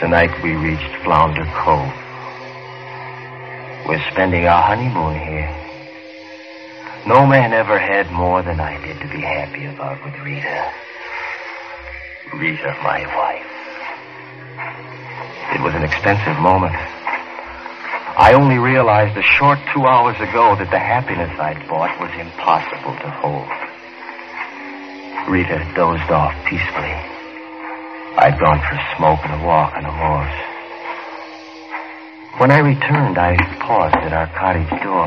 Tonight we reached Flounder Cove. We're spending our honeymoon here. No man ever had more than I did to be happy about with Rita. Rita, my wife. It was an expensive moment. I only realized a short 2 hours ago that the happiness I'd bought was impossible to hold. Rita dozed off peacefully. I'd gone for a smoke and a walk on the moors. When I returned, I paused at our cottage door.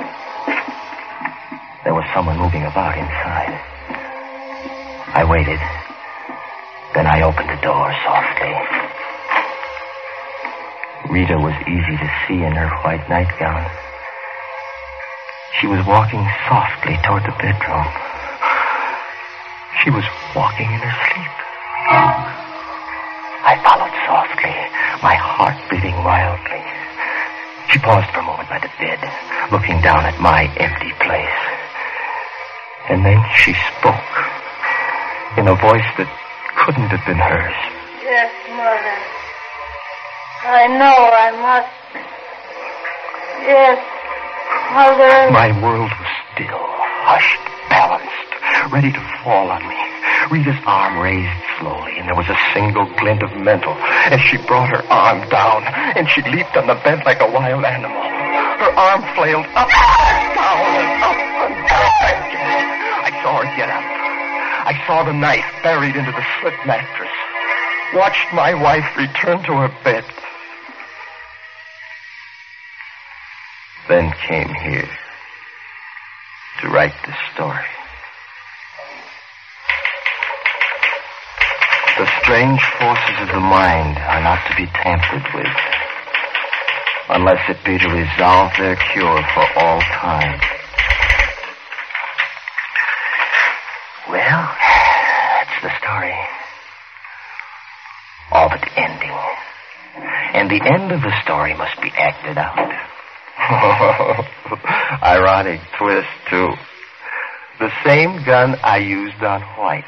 There was someone moving about inside. I waited. Then I opened the door softly. Rita was easy to see in her white nightgown. She was walking softly toward the bedroom. She was walking in her sleep. I followed softly, my heart beating wildly. She paused for a moment by the bed, looking down at my empty place. And then she spoke, in a voice that couldn't have been hers. Yes, Mother. I know I must. Yes, Mother. My world was still, hushed, balanced, ready to fall on me. Rita's arm raised slowly, and there was a single glint of metal as she brought her arm down, and she leaped on the bed like a wild animal. Her arm flailed up, down, and up, and down. I saw her get up. I saw the knife buried into the slit mattress. Watched my wife return to her bed. Then came here to write the story. The strange forces of the mind are not to be tampered with, unless it be to resolve their cure for all time. Well, that's the story. All but the ending. And the end of the story must be acted out. Ironic twist, too. The same gun I used on White.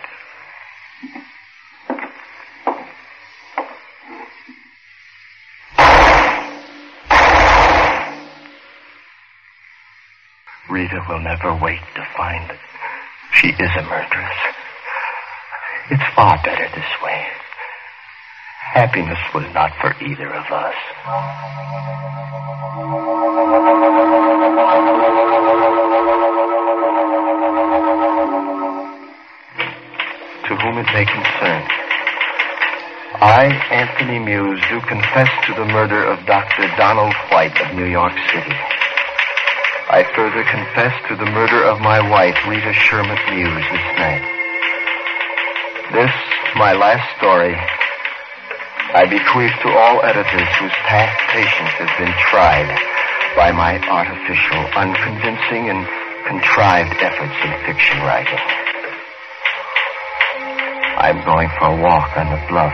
Rita will never wait to find that she is a murderess. It's far better this way. Happiness was not for either of us. To whom it may concern, I, Anthony Muse, do confess to the murder of Dr. Donald White of New York City. I further confess to the murder of my wife, Rita Sherman Muse, this night. This, my last story, I bequeath to all editors whose past patience has been tried by my artificial, unconvincing, and contrived efforts in fiction writing. I'm going for a walk on the bluff